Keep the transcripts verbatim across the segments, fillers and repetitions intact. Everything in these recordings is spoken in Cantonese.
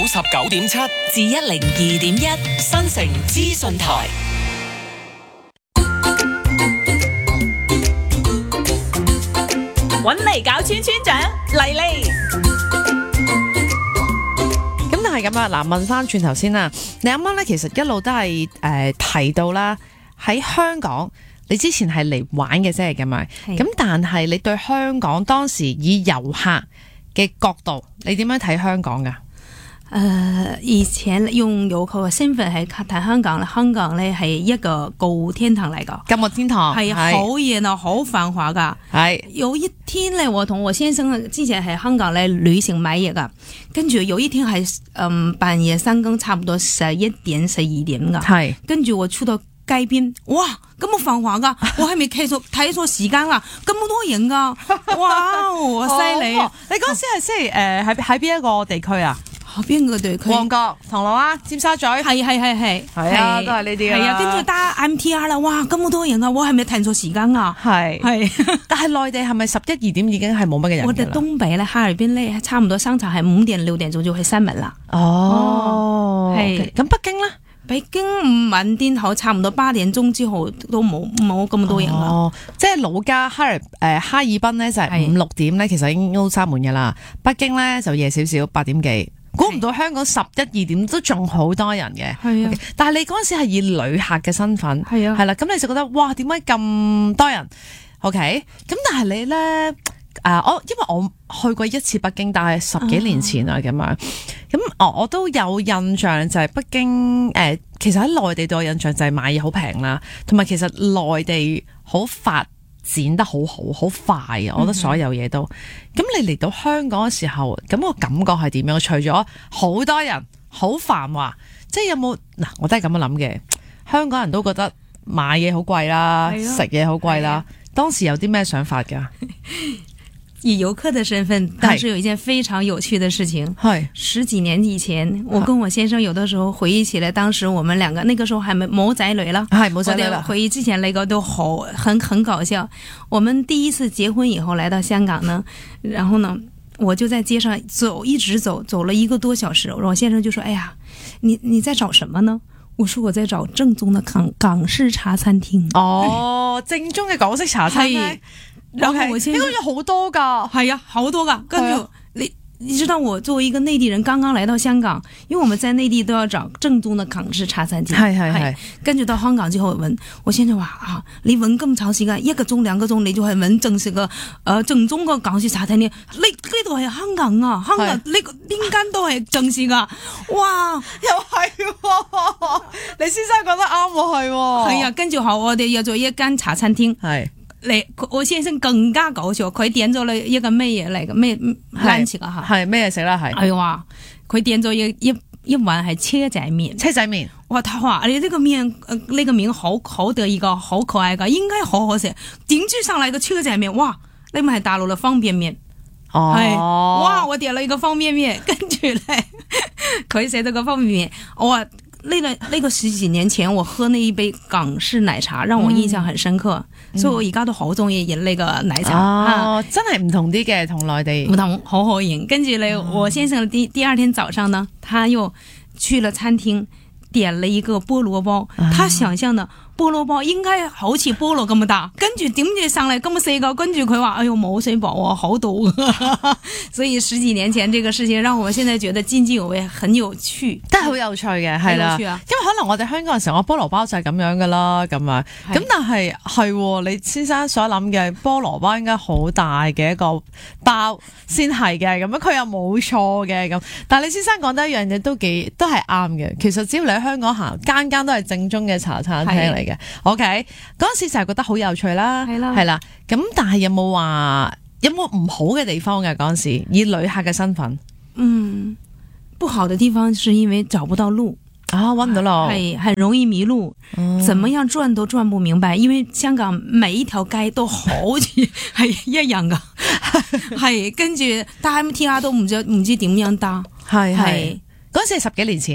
九十九點七至一零二點一新城資訊台。 搵嚟搞村村長嚟嚟。 咁但係咁啊，嗱，問翻轉頭先啦，你啱啱咧其實一路都係誒、呃、提到啦，喺香港你之前係嚟玩嘅啫，咁咪咁，但係你對香港當時以遊客嘅角度，你點樣睇香港噶？ 誒、呃，以前用遊客嘅身份係睇香港咧，香港咧係一個購物天堂嚟噶， 購物天堂係好熱鬧，好繁華噶。係有一天咧，我同我先生之前喺香港咧旅行買嘢噶，跟住有一天係嗯半夜三更，差唔多十一點十二點噶，係跟住我出到街邊，哇咁繁華噶，我係咪繼續睇錯時間啦？咁多人噶，哇，犀利！ 哦！你嗰時係即係誒喺喺邊一個地區啊？ 邊個地區？ 旺角、銅鑼灣、尖沙咀，係係係係係啊，都係呢啲啦。 係啊，跟住打 M T R 啦，哇，咁多人啊，我係咪睇錯時間啊？係係， 但係內地係咪十一二點已經係冇乜嘅人？ 我哋東北咧，哈爾濱咧，差唔多商場係五點六點鐘就會閂門啦。 哦，係咁北京咧？ 北京晚啲後差唔多八點鐘之後都冇冇咁多人啦。哦， 即係老家哈爾誒哈爾濱咧就係五六點咧，其實已經都閂門嘅啦。北京咧就夜少少，八點幾。估唔到香港十一二點都仲好多人嘅，係啊！ okay，但係你嗰陣時係以旅客嘅身份，係啊，係啦，咁你就覺得哇，點解咁多人 ？OK，咁但係你咧，誒、呃，我因為我去過一次北京，但係十幾年前啦，咁樣，咁我我都有印象就係北京，誒、呃，其實喺內地對我印象就係買嘢好平啦，同埋其實內地好發展得好好好快啊！我覺得所有嘢都咁，嗯、你嚟到香港嘅時候，咁個感覺係點樣？除咗好多人、好繁華，即係有冇嗱？我都係咁樣諗嘅。香港人都覺得買嘢好貴啦，食嘢好貴啦。當時有啲咩想法㗎？ 以遊客的身份，當時有一件非常有趣的事情。係十幾年以前，我跟我先生有的時候回憶起來，當時我們兩個那個時候還沒冇仔女啦，係冇仔女啦。回憶之前那個都好很很搞笑。我們第一次結婚以後來到香港呢，然後呢，我就在街上走，一直走，走了一個多小時。我先生就說：“哎呀，你你在找什麼呢？”我說：“我在找正宗的港港式茶餐廳。”哦，正宗嘅港式茶餐廳。然後我先應該有好多噶，係啊，好多噶。跟住你你知道我作為一個內地人，剛剛來到香港，因為我們在內地都要找正宗的港式茶餐廳。係係係。跟住到香港之後揾，我先生話啊，你揾咁長時間，一個鐘兩個鐘，你就係揾正式嘅誒正宗嘅港式茶餐廳。呢呢度係香港啊，香港呢呢間都係正式噶。哇，又係、哦，你先生講得啱喎，係喎。係啊，跟住後我哋要做一間茶餐廳。係。你我先生更加搞笑，佢點咗你一個咩嘢嚟嘅咩 lunch 啊吓？係咩嘢食啦？係係話佢點咗一一一碗係車仔麵，車仔麵。哇！佢話你呢個麵呢、呃這個麵好好得意個，好可愛噶，應該好好食。點知上嚟個車仔麵，哇！呢咪係大陸嘅方便麵。哦，係哇！我點了一個方便麵，跟住咧佢寫到個方便麵，我話。呢個呢個十幾年前我喝那一杯港式奶茶讓我印象很深刻，嗯、所以我而家都好中意飲呢個奶茶。哦，啊、真係唔同啲嘅，同內地唔同，好好飲。跟住咧，我先生第第二天早上呢，他又去了餐廳，點了一個菠蘿包，啊、他想象的菠蘿包應該好似菠蘿咁大，跟住點知上嚟咁細個，跟住佢話：哎呦冇水飽啊，好肚。所以十幾年前這個事情，讓我現在覺得津津有味，很有趣，都係好有趣嘅，係啦。因為可能我哋香港人成個菠蘿包就係咁樣噶啦，咁啊，咁但係係你先生所諗嘅菠蘿包應該好大嘅一個包先係嘅，咁樣佢又冇錯嘅咁。但係你先生講得一樣嘢都幾都係啱嘅。其實只要你喺香港行，間間都係正宗嘅茶餐廳嚟。OK，嗰陣時就係覺得好有趣啦，係啦，係啦。咁但係有冇話有冇唔好嘅地方嘅嗰陣時？以旅客嘅身份，嗯，不好的地方是因為找不到路啊，揾唔到路，係很容易迷路，嗯、怎麼樣轉都轉不明白。因為香港每一條街都好似係一樣噶，係跟住搭 M T R 都唔知唔知點樣搭，係係嗰陣時係十幾年前。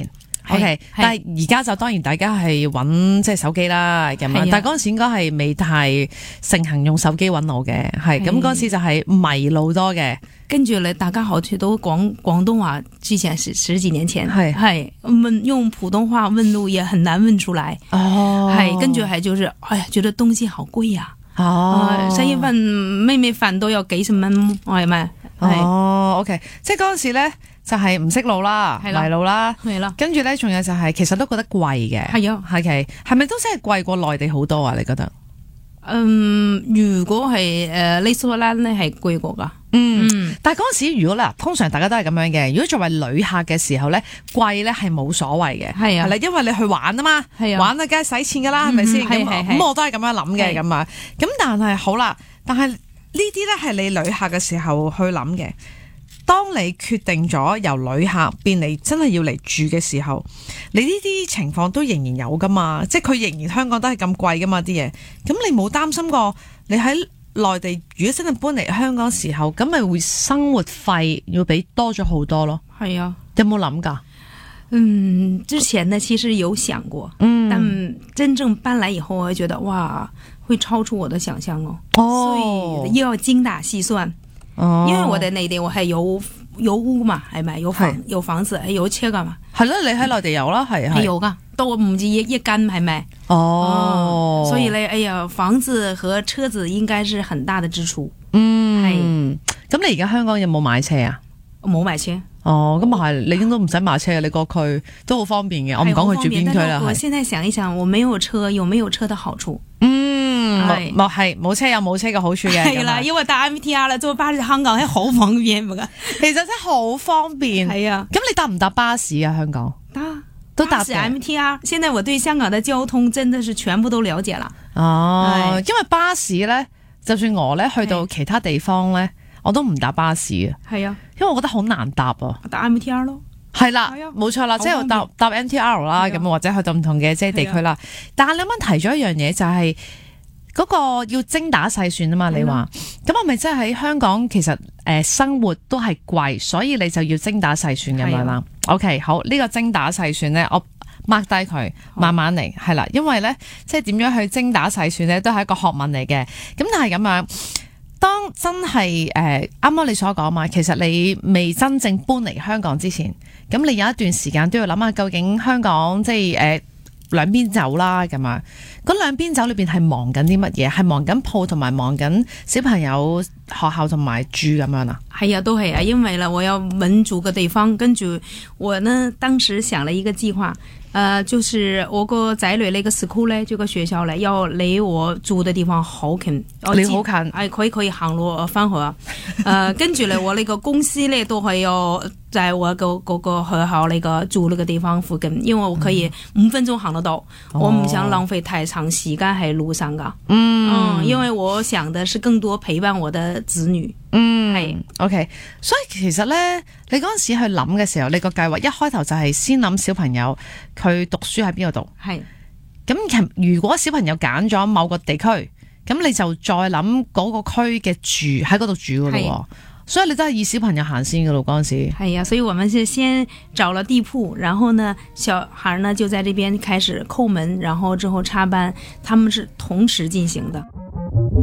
OK， 但係而家就當然大家係揾即係手機啦咁樣，但係嗰陣時應該係未太盛行用手機揾路嘅，係咁嗰陣時就係迷路多嘅。 跟住咧，大家好似都廣廣東話，之前十十幾年前係係問用普通話問路也很難問出來哦，係跟住係就是，哎呀，覺得東西好貴呀，哦，食一份咩咩飯都有幾十蚊，係咪？ 哦 ，OK， 即係嗰陣時咧就係唔識路啦，迷路啦， 係啦， 跟住咧仲有就係其實都覺得貴嘅， 係啊， 係嘅，係咪都真係貴過內地好多啊？你覺得？ 嗯，如果係誒呢蘇蘭咧係貴過噶。 嗯，嗯但係嗰陣時如果啦，通常大家都係咁樣嘅。如果作為旅客嘅時候咧，貴咧係冇所謂嘅，係啊，係啦，因為你去玩啊嘛，係啊，玩啊梗係使錢噶啦，係咪先？咁咁我都係咁樣諗嘅咁啊。咁但係好啦，但係呢啲咧係你旅客嘅時候去諗嘅。當你決定咗由旅客變嚟真係要嚟住嘅時候，你呢啲情況都仍然有噶嘛？即係佢仍然香港都係咁貴噶嘛啲嘢。咁你冇擔心過你喺內地如果真係搬嚟香港時候，咁咪會生活費要俾多咗好多咯？係啊，有冇諗噶？ 嗯，之前呢其實有想過，嗯，但真正搬來以後，我會覺得哇，會超出我的想象哦。哦，所以又要精打細算。哦，因為我哋內地我係有有屋嘛，係咪有房有房子係有車噶嘛？ 係咯，你喺內地有啦，係係有噶，都唔止一一間，係咪？哦，所以咧，哎呀，房子和車子應該是很大的支出。 嗯，係。咁你而家香港有冇買車啊？ 冇買車。 哦，咁啊係，你應該都唔使買車嘅，你個區都好方便嘅。我唔講佢住邊區啦。 我現在想一想，我沒有車，有沒有車的好處？ 嗯，冇冇係冇車有冇車嘅好處嘅。 係啦，因為搭 M T R 啦，坐巴士香港係好方便噶。 其實真係好方便。係啊，咁你搭唔搭巴士啊？香港搭都搭 M T R。現在我對香港的交通真的是全部都了解啦。 哦，因為巴士咧，就算我咧去到其他地方咧，我都唔搭巴士啊。係啊，因為我覺得好難搭啊。 搭 M T R 咯。 係啦，冇錯啦，即係搭搭 M T R 啦，咁或者去到唔同嘅即係地區啦。但係你啱啱提咗一樣嘢，就係嗰個要精打細算啊嘛。你話咁係咪即係喺香港其實誒生活都係貴，所以你就要精打細算咁樣啦。OK， 好，呢個精打細算咧，我 mark 低佢，慢慢嚟，係啦，因為咧即係點樣去精打細算咧，都係一個學問嚟嘅。咁但係咁樣。當真係誒啱啱你所講嘛，其實你未真正搬嚟香港之前，咁你有一段時間都要諗下究竟香港即係誒兩邊走啦咁啊。嗰兩邊走裏邊係忙緊啲乜嘢？係忙緊鋪同埋忙緊小朋友學校同埋住咁樣啊？ 係啊，都係啊，因為啦，我要揾住個地方，跟住我呢當時想了一個計劃。誒、呃，就是我個仔女呢個 school 咧，這個學校咧，要離我住嘅地方好近， 你好近， 係可以可以行路翻去啊。誒、呃，跟住咧，我呢個公司咧都係要在我個嗰個學校呢個住呢個地方附近，因為我可以五分鐘行得到，嗯、我唔想浪費太長時間喺路上噶。嗯，嗯，因為我想的是更多陪伴我的子女。 嗯，係 OK， 所以其實咧，你嗰陣時去諗嘅時候，你個計劃一開頭就係先諗小朋友佢讀書喺邊度讀，係咁。如果小朋友揀咗某個地區，咁你就再諗嗰個區嘅住喺嗰度住噶咯。所以你都係以小朋友行先噶咯嗰陣時。 係啊，所以我們是先找了地鋪，然後呢，小孩呢就在這邊開始叩門，然後之後插班，他們是同時進行的。